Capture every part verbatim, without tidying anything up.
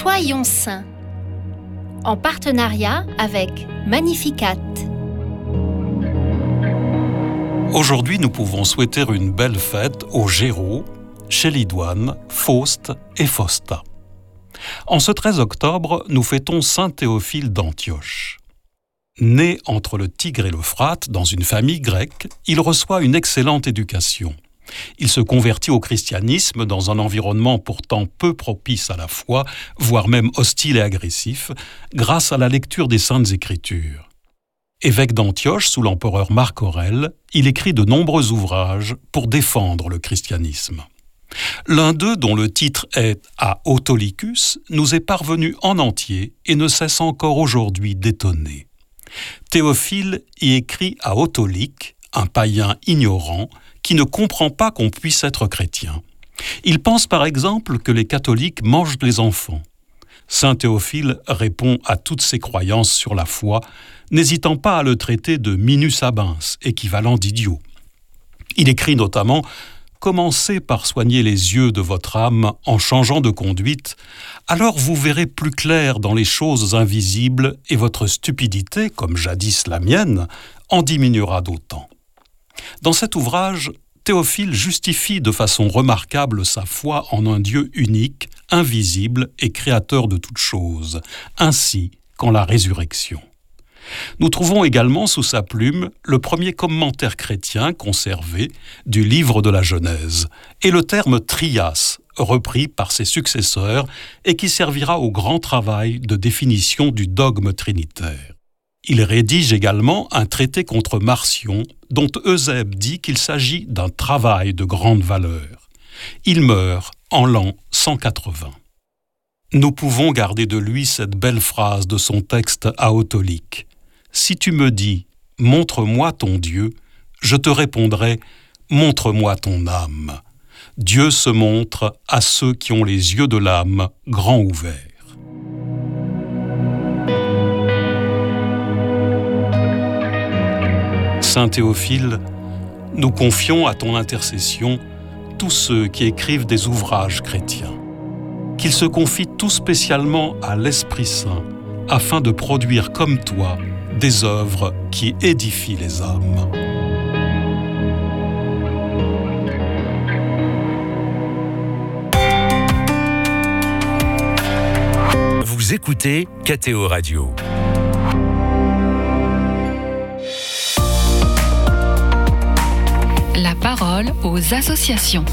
Soyons saints, en partenariat avec Magnificat. Aujourd'hui, nous pouvons souhaiter une belle fête aux Géraud, Chélidoine, Faust et Fausta. En ce treize octobre, nous fêtons saint Théophile d'Antioche. Né entre le Tigre et l'Euphrate, dans une famille grecque, il reçoit une excellente éducation. Il se convertit au christianisme dans un environnement pourtant peu propice à la foi, voire même hostile et agressif, grâce à la lecture des Saintes Écritures. Évêque d'Antioche sous l'empereur Marc Aurèle, il écrit de nombreux ouvrages pour défendre le christianisme. L'un d'eux, dont le titre est « A Autolycus », nous est parvenu en entier et ne cesse encore aujourd'hui d'étonner. Théophile y écrit à Autolyque, un païen ignorant, qui ne comprend pas qu'on puisse être chrétien. Il pense par exemple que les catholiques mangent les enfants. Saint Théophile répond à toutes ces croyances sur la foi, n'hésitant pas à le traiter de minus abins, équivalent d'idiot. Il écrit notamment « Commencez par soigner les yeux de votre âme en changeant de conduite, alors vous verrez plus clair dans les choses invisibles et votre stupidité, comme jadis la mienne, en diminuera d'autant. » Dans cet ouvrage, Théophile justifie de façon remarquable sa foi en un Dieu unique, invisible et créateur de toutes choses, ainsi qu'en la résurrection. Nous trouvons également sous sa plume le premier commentaire chrétien conservé du livre de la Genèse et le terme trias, repris par ses successeurs et qui servira au grand travail de définition du dogme trinitaire. Il rédige également un traité contre Marcion, dont Eusèbe dit qu'il s'agit d'un travail de grande valeur. Il meurt en l'an cent quatre-vingts. Nous pouvons garder de lui cette belle phrase de son texte à Autolyque. « Si tu me dis « Montre-moi ton Dieu », je te répondrai « Montre-moi ton âme ». Dieu se montre à ceux qui ont les yeux de l'âme grands ouverts. Saint Théophile, nous confions à ton intercession tous ceux qui écrivent des ouvrages chrétiens. Qu'ils se confient tout spécialement à l'Esprit Saint, afin de produire comme toi des œuvres qui édifient les âmes. Vous écoutez K T O Radio. La parole aux associations.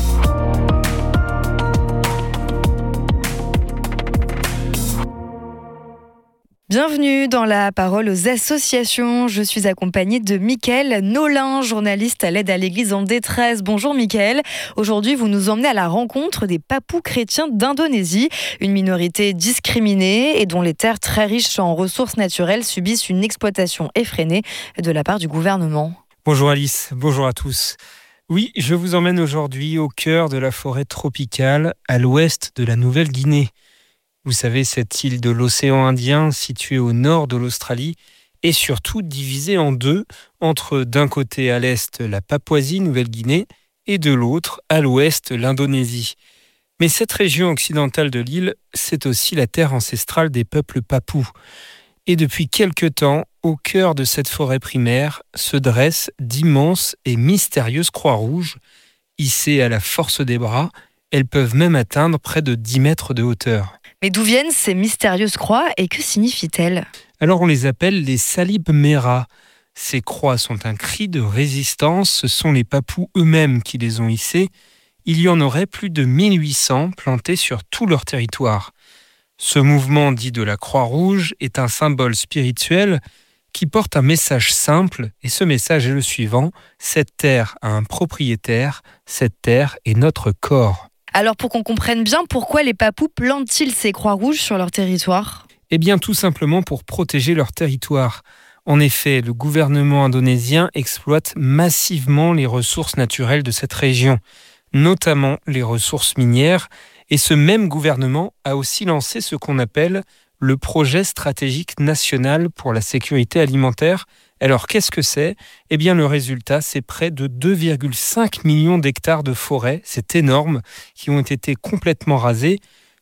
Bienvenue dans la parole aux associations. Je suis accompagnée de Mickaël Nolin, journaliste à l'aide à l'Église en détresse. Bonjour Mickaël. Aujourd'hui, vous nous emmenez à la rencontre des papous chrétiens d'Indonésie, une minorité discriminée et dont les terres très riches en ressources naturelles subissent une exploitation effrénée de la part du gouvernement. Bonjour Alice, bonjour à tous. Oui, je vous emmène aujourd'hui au cœur de la forêt tropicale, à l'ouest de la Nouvelle-Guinée. Vous savez, cette île de l'océan Indien située au nord de l'Australie est surtout divisée en deux, entre d'un côté à l'est la Papouasie-Nouvelle-Guinée et de l'autre à l'ouest l'Indonésie. Mais cette région occidentale de l'île, c'est aussi la terre ancestrale des peuples papous. Et depuis quelque temps, au cœur de cette forêt primaire se dressent d'immenses et mystérieuses croix rouges. Hissées à la force des bras, elles peuvent même atteindre près de dix mètres de hauteur. Mais d'où viennent ces mystérieuses croix et que signifient-elles ? Alors on les appelle les Salib Merah. Ces croix sont un cri de résistance, ce sont les Papous eux-mêmes qui les ont hissées. Il y en aurait plus de mille huit cents plantées sur tout leur territoire. Ce mouvement dit de la Croix-Rouge est un symbole spirituel qui porte un message simple, et ce message est le suivant: cette terre a un propriétaire, cette terre est notre corps. Alors pour qu'on comprenne bien, pourquoi les Papous plantent-ils ces croix rouges sur leur territoire ? Eh bien tout simplement pour protéger leur territoire. En effet, le gouvernement indonésien exploite massivement les ressources naturelles de cette région, notamment les ressources minières, et ce même gouvernement a aussi lancé ce qu'on appelle le projet stratégique national pour la sécurité alimentaire. Alors qu'est-ce que c'est ? Eh bien le résultat, c'est près de deux virgule cinq millions d'hectares de forêt, c'est énorme, qui ont été complètement rasés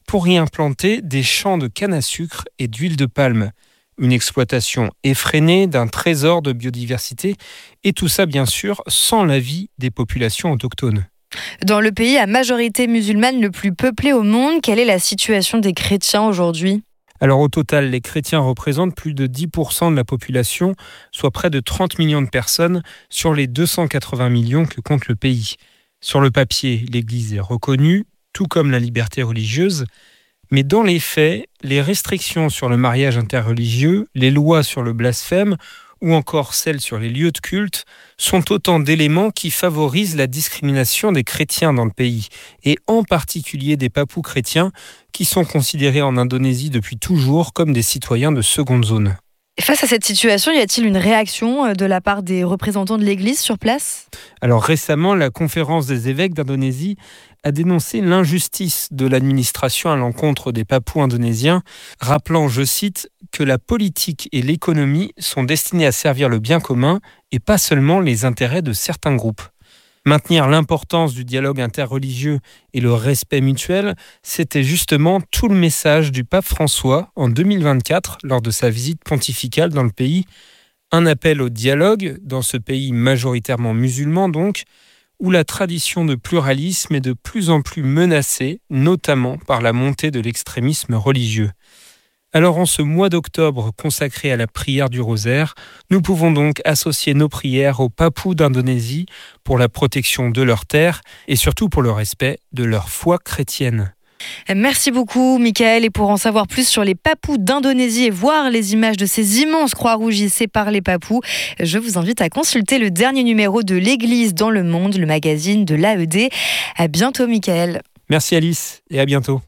pour y implanter des champs de canne à sucre et d'huile de palme. Une exploitation effrénée d'un trésor de biodiversité, et tout ça bien sûr sans l'avis des populations autochtones. Dans le pays à majorité musulmane le plus peuplé au monde, quelle est la situation des chrétiens aujourd'hui ? Alors au total, les chrétiens représentent plus de dix pour cent de la population, soit près de trente millions de personnes sur les deux cent quatre-vingts millions que compte le pays. Sur le papier, l'Église est reconnue, tout comme la liberté religieuse, mais dans les faits, les restrictions sur le mariage interreligieux, les lois sur le blasphème ou encore celles sur les lieux de culte sont autant d'éléments qui favorisent la discrimination des chrétiens dans le pays, et en particulier des papous chrétiens qui sont considérés en Indonésie depuis toujours comme des citoyens de seconde zone. Face à cette situation, y a-t-il une réaction de la part des représentants de l'Église sur place ? Alors récemment, la conférence des évêques d'Indonésie a dénoncé l'injustice de l'administration à l'encontre des papous indonésiens, rappelant, je cite, que la politique et l'économie sont destinées à servir le bien commun et pas seulement les intérêts de certains groupes. Maintenir l'importance du dialogue interreligieux et le respect mutuel, c'était justement tout le message du pape François en deux mille vingt-quatre lors de sa visite pontificale dans le pays. Un appel au dialogue dans ce pays majoritairement musulman donc, où la tradition de pluralisme est de plus en plus menacée, notamment par la montée de l'extrémisme religieux. Alors en ce mois d'octobre consacré à la prière du rosaire, nous pouvons donc associer nos prières aux papous d'Indonésie pour la protection de leurs terres et surtout pour le respect de leur foi chrétienne. Merci beaucoup Mickaël, et pour en savoir plus sur les papous d'Indonésie et voir les images de ces immenses croix rougissées par les papous, je vous invite à consulter le dernier numéro de l'Église dans le monde, le magazine de l'A E D. À bientôt Mickaël. Merci Alice et à bientôt.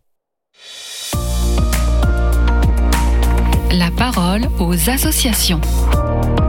La parole aux associations.